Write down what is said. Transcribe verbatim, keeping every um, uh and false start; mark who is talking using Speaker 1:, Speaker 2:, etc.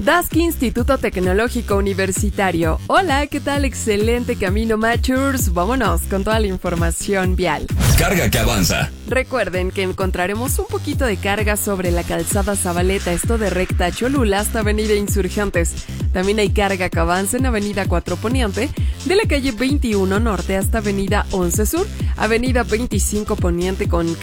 Speaker 1: Dasky Instituto Tecnológico Universitario. Hola, ¿qué tal? Excelente camino, Machurs. Vámonos con toda la información vial.
Speaker 2: Carga que avanza.
Speaker 1: Recuerden que encontraremos un poquito de carga sobre la calzada Zabaleta, esto de recta Cholula hasta avenida Insurgentes. También hay carga que avanza en avenida cuatro Poniente, de la calle veintiuno Norte hasta avenida once Sur, avenida veinticinco Poniente con